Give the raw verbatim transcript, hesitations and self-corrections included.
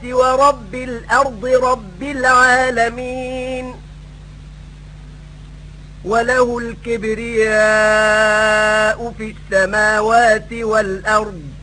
ورب الأرض رب العالمين. وله الكبرياء في السماوات والأرض